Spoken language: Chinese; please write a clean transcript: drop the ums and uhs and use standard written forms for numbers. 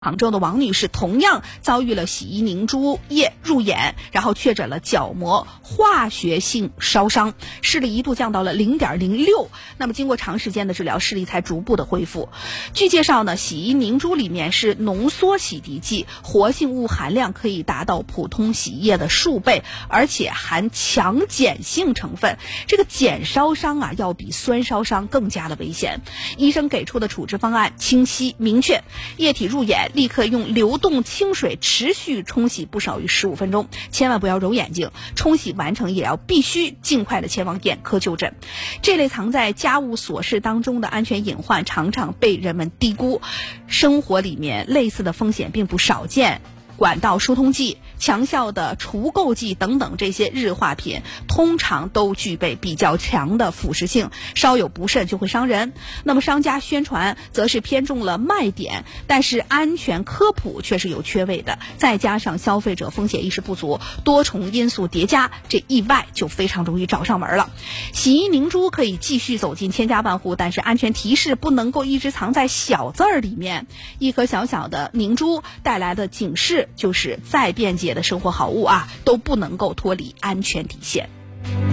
杭州的王女士同样遭遇了洗衣凝珠液入眼，然后确诊了角膜化学性烧伤，视力一度降到了0.06。那么经过长时间的治疗，视力才逐步的恢复。据介绍呢，洗衣凝珠里面是浓缩洗涤剂，活性物含量可以达到普通洗衣液的数倍，而且含强碱性成分。这个碱烧伤啊，要比酸烧伤更加的危险。医生给出的处置方案清晰明确，液体入眼立刻用流动清水持续冲洗不少于15分钟，千万不要揉眼睛。冲洗完成也要必须尽快的前往眼科就诊。这类藏在家务琐事当中的安全隐患常常被人们低估，生活里面类似的风险并不少见。管道疏通剂、强效的除垢剂等等这些日化品通常都具备比较强的腐蚀性，稍有不慎就会伤人。那么商家宣传则是偏重了卖点，但是安全科普却是有缺位的，再加上消费者风险意识不足，多重因素叠加，这意外就非常容易找上门了。洗衣凝珠可以继续走进千家万户，但是安全提示不能够一直藏在小字儿里面。一颗小小的凝珠带来的警示就是再便捷的生活好物啊，都不能够脱离安全底线。